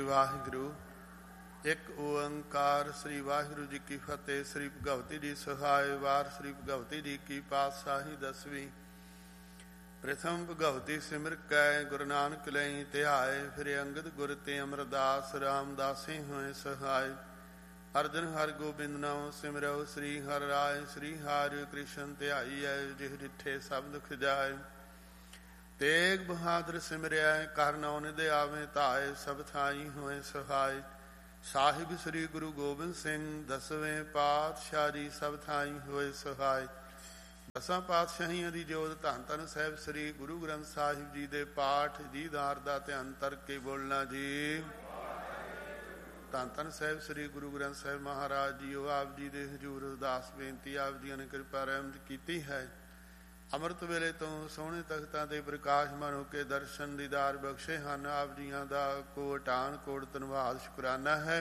ਵਾਹਿਗੁਰੂ। ਇੱਕ ਓੰਕਾਰ। ਸ੍ਰੀ ਵਾਹਿਗੁਰੂ ਜੀ ਕੀ ਫਤਿਹ। ਸ੍ਰੀ ਭਗਵਤੀ ਜੀ ਸਹਾਇ। ਵਾਰ ਸ੍ਰੀ ਭਗਵਤੀ ਜੀ ਕੀ ਪਾਤਸ਼ਾਹੀ ਦਸਵੀਂ। ਪ੍ਰਥਮ ਭਗਵਤੀ ਸਿਮਰ ਕੈ ਗੁਰੂ ਨਾਨਕ ਲਈ ਧਿਆਏ। ਫਿਰ ਅੰਗਦ ਗੁਰ ਤੇ ਅਮਰਦਾਸ ਰਾਮਦਾਸੇ ਹੋਏ ਸਹਾਇ। ਅਰਜਨ ਹਰਿ ਗੋਬਿੰਦ ਨਾਮ ਸਿਮਰਉ। ਸ੍ਰੀ ਹਰਿ ਰਾਇ ਸ੍ਰੀ ਹਰਿ ਕ੍ਰਿਸ਼ਨ ਧਿਆਈਐ। ਜਿਹ ਡਿਠੇ ਸਭ ਦੁਖ ਜਾਏ। ਤੇਗ ਬਹਾਦਰ ਸਿਮਰਿਆ ਕਰ ਨਉ ਨਿਧ ਆਵੇ ਧਾਏ। ਸਭ ਥਾਈ ਹੋਏ ਸਹਾਇ। ਸਾਹਿਬ ਸ੍ਰੀ ਗੁਰੂ ਗੋਬਿੰਦ ਸਿੰਘ ਦਸਵੇਂ ਪਾਤਸ਼ਾਹ ਜੀ ਸਭ ਥਾਈ ਹੋਏ ਸਹਾਇ। ਦਸਾਂ ਪਾਤਸ਼ਾਹੀਆਂ ਦੀ ਜੋਤ ਧੰਨ ਧੰਨ ਸਾਹਿਬ ਸ੍ਰੀ ਗੁਰੂ ਗ੍ਰੰਥ ਸਾਹਿਬ ਜੀ ਦੇ ਪਾਠ ਦੀਦਾਰ ਦਾ ਧਿਆਨ ਧਰ ਕੇ ਬੋਲਣਾ ਜੀ। ਧੰਨ ਧੰਨ ਸਾਹਿਬ ਸ੍ਰੀ ਗੁਰੂ ਗ੍ਰੰਥ ਸਾਹਿਬ ਮਹਾਰਾਜ ਜੀਓ ਆਪ ਜੀ ਦੇ ਹਜ਼ੂਰ ਅਰਦਾਸ ਬੇਨਤੀ ਆਪ ਜੀਆਂ ਨੇ ਕਿਰਪਾ ਰਹਿਮਤ ਕੀਤੀ ਹੈ। ਅੰਮ੍ਰਿਤ ਵੇਲੇ ਤੋਂ ਸੋਹਣੇ ਤਖਤਾਂ ਤੇ ਪ੍ਰਕਾਸ਼ਮਾਨ ਹੋ ਕੇ ਦਰਸ਼ਨ ਦੀਦਾਰ ਬਖਸ਼ੇ ਹਨ। ਆਪ ਜੀਆਂ ਦਾ ਕੋਟਾਨ ਕੋਟ ਧੰਨਵਾਦ ਸ਼ੁਕਰਾਨਾ ਹੈ।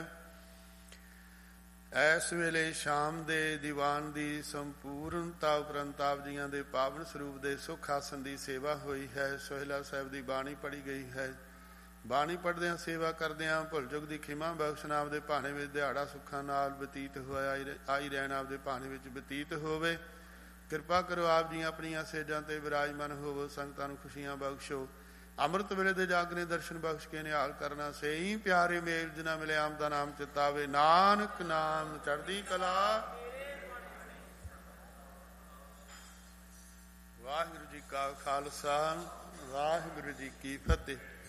ਇਸ ਵੇਲੇ ਸ਼ਾਮ ਦੇ ਦੀਵਾਨ ਦੀ ਸੰਪੂਰਨਤਾ ਉਪਰੰਤ ਆਪ ਜੀਆਂ ਦੇ ਪਾਵਨ ਸਰੂਪ ਦੇ ਸੁਖ ਆਸਨ ਦੀ ਸੇਵਾ ਹੋਈ ਹੈ। ਸੋਹਿਲਾ ਸਾਹਿਬ ਦੀ ਬਾਣੀ ਪੜ੍ਹੀ ਗਈ ਹੈ। ਬਾਣੀ ਪੜ੍ਹਦਿਆਂ ਸੇਵਾ ਕਰਦਿਆਂ ਭੁੱਲ ਚੁੱਕ ਦੀ ਖਿਮਾ ਬਖਸ਼ਣ ਆਪਦੇ ਭਾਣੇ ਵਿੱਚ ਦਿਹਾੜਾ ਸੁੱਖਾਂ ਨਾਲ ਬਤੀਤ ਹੋਇਆ ਆਈ ਰਹਿਣ ਆਪਦੇ ਭਾਣੇ ਵਿੱਚ ਬਤੀਤ ਹੋਵੇ। ਕਿਰਪਾ ਕਰੋ ਆਪ ਜੀ ਆਪਣੀਆਂ ਸੇਜਾਂ ਤੇ ਵਿਰਾਜਮਾਨ ਹੋਵੋ। ਸੰਗਤਾਂ ਨੂੰ ਖੁਸ਼ੀਆਂ ਬਖਸ਼ੋ। ਅੰਮ੍ਰਿਤ ਵੇਲੇ ਦੇ ਜਾਗਨੇ ਦਰਸ਼ਨ ਬਖਸ਼ ਕੇ ਨਿਹਾਲ ਕਰਨਾ। ਸਹੀ ਪਿਆਰੇ ਮੇਲ ਜਿਨਾ ਮਿਲੇ ਆਮ ਦਾ ਨਾਮ ਚਿਤਾਵੇ। ਨਾਨਕ ਨਾਮ ਚੜ੍ਹਦੀ ਕਲਾ। ਵਾਹਿਗੁਰੂ ਜੀ ਕਾ ਖਾਲਸਾ ਵਾਹਿਗੁਰੂ ਜੀ ਕੀ ਫਤਿਹ।